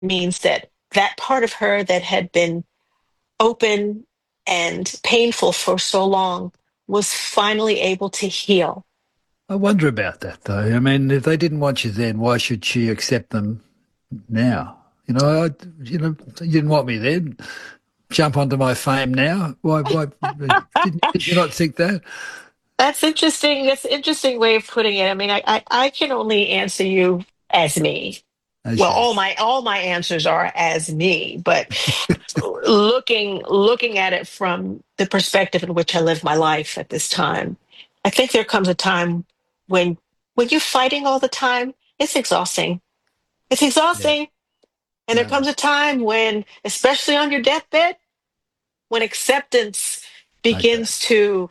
means that that part of her that had been open and painful for so long was finally able to heal. I wonder about that, though. I mean, if they didn't want you then, why should she accept them now? You didn't want me then. Jump onto my fame now. Why did you not think that? That's interesting. That's an interesting way of putting it. I mean, I can only answer you as me. As Well, you, all my answers are as me, but looking at it from the perspective in which I live my life at this time, I think there comes a time when when you're fighting all the time, it's exhausting. It's yeah, exhausting. And there no, comes a time when, especially on your deathbed, when acceptance okay. begins to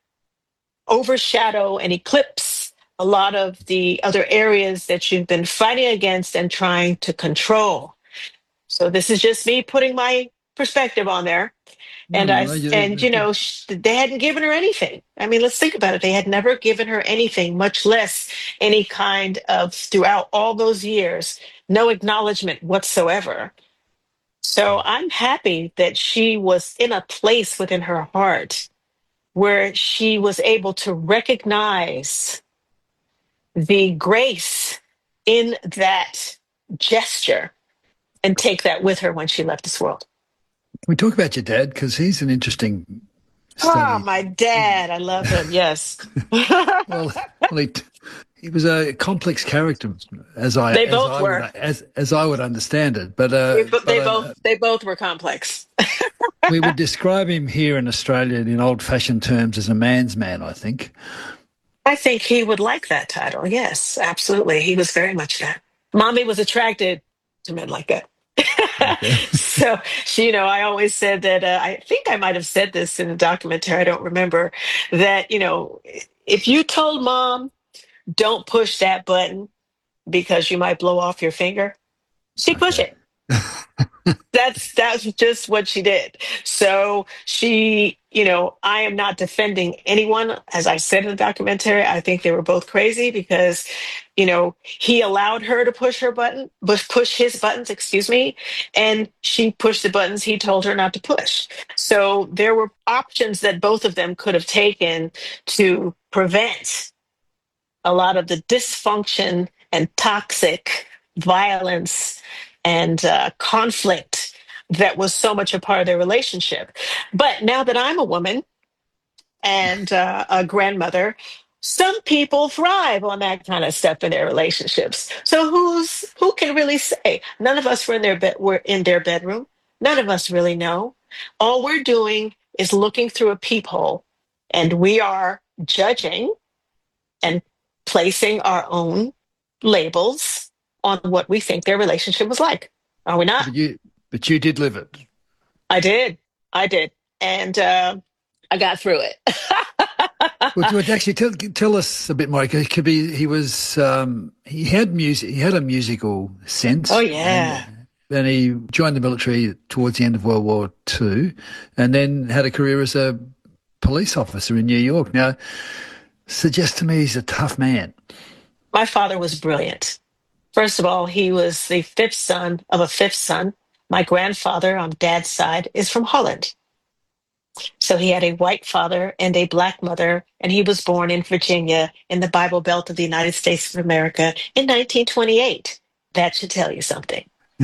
overshadow and eclipse a lot of the other areas that you've been fighting against and trying to control. So this is just me putting my perspective on there. No, And no, I no. and you know they hadn't given her anything. I mean, let's think about it. They had never given her anything, much less any kind of throughout all those years, no acknowledgement whatsoever. So I'm happy that she was in a place within her heart where she was able to recognize the grace in that gesture and take that with her when she left this world. We talk about your dad because he's an interesting Oh, study. my dad. I love him. Yes. Well, well, he was a complex character, They both were. as I would understand it. They, bo- But they both they both were complex. we would describe him here in Australia in old-fashioned terms as a man's man, I think. I think he would like that title. Yes, absolutely. He was very much that. Mommy was attracted to men like that. Okay. So I always said that. I think I might have said this in a documentary. I don't remember that. If you told mom, "Don't push that button because you might blow off your finger," she'd push Okay. it. That's just what she did. So I am not defending anyone. As I said in the documentary, I think they were both crazy because, he allowed her to push his buttons, excuse me, and she pushed the buttons he told her not to push. So there were options that both of them could have taken to prevent a lot of the dysfunction and toxic violence and conflict that was so much a part of their relationship. But now that I'm a woman and a grandmother, some people thrive on that kind of stuff in their relationships. So who can really say? None of us were in their bedroom. None of us really know. All we're doing is looking through a peephole, and we are judging and placing our own labels on what we think their relationship was like. Are we not? But you did live it. I did. I did. And I got through it. Would you actually tell us a bit more? It could be he had music. He had a musical Oh, sense, and yeah. then he joined the military towards the end of World War II, and then had a career as a police officer in New York. Now, suggests to me he's a tough man. My father was brilliant. First of all, he was the fifth son of a fifth son. My grandfather on dad's side is from Holland. So he had a white father and a black mother, and he was born in Virginia in the Bible Belt of the United States of America in 1928. That should tell you something.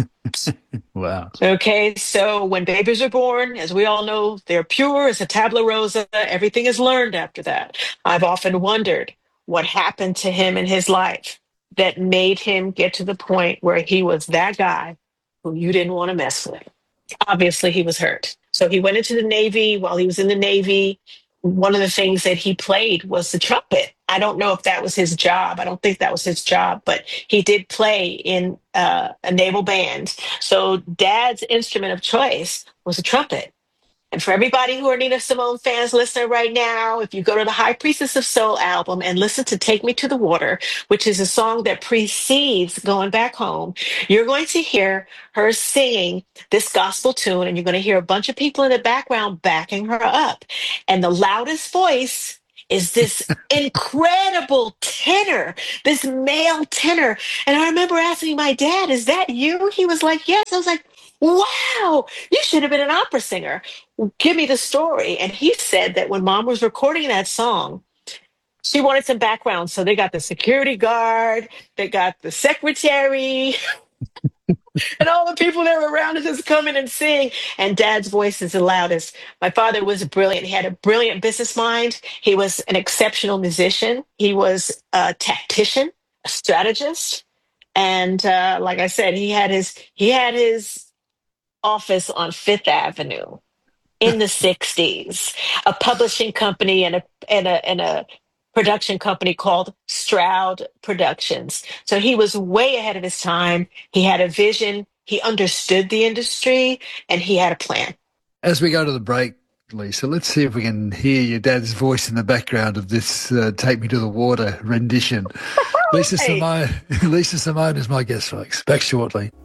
Wow. Okay, so when babies are born, as we all know, they're pure as a tabula rosa. Everything is learned after that. I've often wondered what happened to him in his life that made him get to the point where he was that guy who you didn't want to mess with. Obviously he was hurt. So he went into the Navy. While he was in the Navy, one of the things that he played was the trumpet. I don't know if that was his job. I don't think that was his job, but he did play in a naval band. So dad's instrument of choice was a trumpet. And for everybody who are Nina Simone fans listening right now, if you go to the High Priestess of Soul album and listen to Take Me to the Water, which is a song that precedes Going Back Home, you're going to hear her singing this gospel tune, and you're going to hear a bunch of people in the background backing her up. And the loudest voice is this incredible tenor, this male tenor. And I remember asking my dad, "Is that you?" He was like, "Yes." I was like, "Wow, you should have been an opera singer. Give me the story." And he said that when mom was recording that song, she wanted some background. So they got the security guard, they got the secretary, and all the people that were around to just come in and sing. And dad's voice is the loudest. My father was brilliant. He had a brilliant business mind. He was an exceptional musician. He was a tactician, a strategist. And like I said, he had his office on Fifth Avenue in the 60s, a publishing company and a production company called Stroud Productions. So he was way ahead of his time. He had a vision, he understood the industry, and he had a plan. As we go to the break, Lisa, let's see if we can hear your dad's voice in the background of this "Take Me to the Water" rendition. Lisa Hey. Simone, Lisa Simone is my guest, folks. Back shortly.